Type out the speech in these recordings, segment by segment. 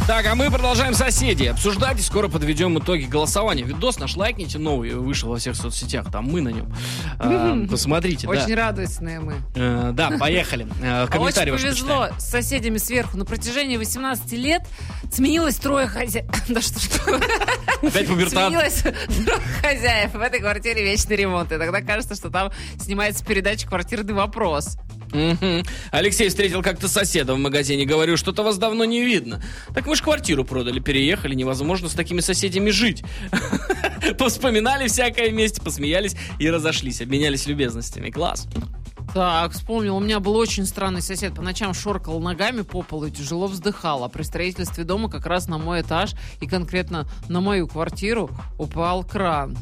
Так, а мы продолжаем соседи обсуждать и скоро подведем итоги голосования. Видос наш лайкните новый, вышел во всех соцсетях, там мы на нем. Посмотрите, Очень радостные мы. Да, поехали. Комментарии Очень повезло с соседями сверху. На протяжении 18 лет сменилось 3 хозяев. Да что? Опять пубертат. Сменилось 3 хозяев. В этой квартире вечный ремонт. И тогда кажется, что там снимается передача «Квартирный вопрос». Алексей встретил как-то соседа в магазине. Говорю, что-то вас давно не видно. Так мы ж квартиру продали, переехали. Невозможно с такими соседями жить. Повспоминали всякое вместе, посмеялись и разошлись. Обменялись любезностями. Класс. Так, вспомнил, у меня был очень странный сосед. По ночам шоркал ногами по полу и тяжело вздыхал. А при строительстве дома как раз на мой этаж и конкретно на мою квартиру упал кран.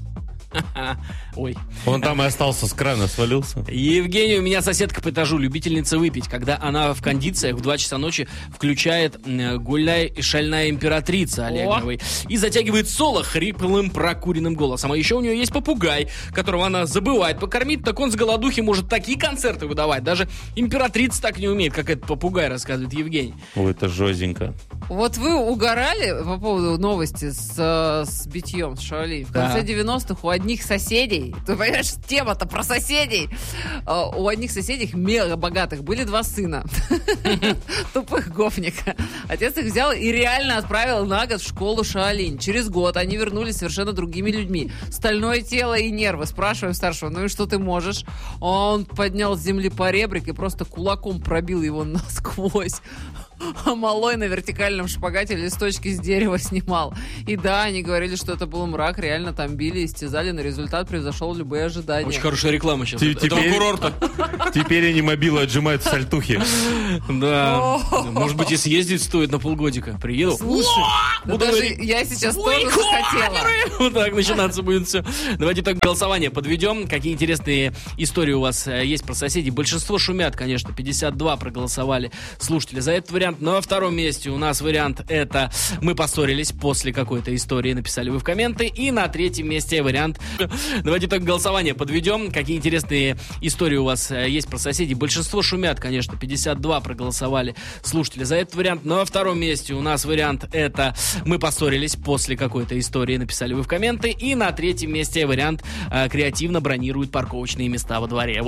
Ой. Он там и остался, с крана свалился. Евгений, у меня соседка по этажу, любительница выпить. Когда она в кондициях в 2 часа ночи включает «Гуляй, шальная императрица» Олеговой и затягивает соло хриплым прокуренным голосом. А еще у нее есть попугай, которого она забывает покормить, так он с голодухи может такие концерты выдавать. Даже императрица так не умеет, как этот попугай, рассказывает Евгений. Ой, это жестенько. Вот вы угорали по поводу новости с битьем, с Шаолинь. В конце 90-х у одних соседей, ты понимаешь, тема-то про соседей, у одних соседей, мега богатых, были 2 сына. Тупых гопника. Отец их взял и реально отправил на год в школу Шаолинь. Через год они вернулись совершенно другими людьми. Стальное тело и нервы. Спрашиваем старшего, ну и что ты можешь? Он поднял с земли поребрик и просто кулаком пробил его насквозь. А малой на вертикальном шпагате листочки с дерева снимал. И да, они говорили, что это был мрак, реально там били, истязали, но результат превзошел любые ожидания. Очень хорошая реклама сейчас этого курорта. Теперь они мобилы отжимают в сальтухе. Да. Может быть, и съездить стоит на полгодика. Приеду. Слушай, даже я сейчас тоже захотела. Вот так начинаться будет все. Давайте так голосование подведем. Какие интересные истории у вас есть про соседей? Большинство шумят, конечно. 52 проголосовали слушатели за этот вариант. Но во втором месте у нас вариант это «Мы поссорились после какой-то истории», написали вы в комменты. И на 3-м месте вариант... Давайте так голосование подведем. Какие интересные истории у вас есть про соседей? Большинство шумят, конечно. 52 проголосовали слушатели за этот вариант. Но во втором месте у нас вариант это «Мы поссорились после какой-то истории», написали вы в комменты. И на 3-м месте вариант «Креативно бронируют парковочные места во дворе».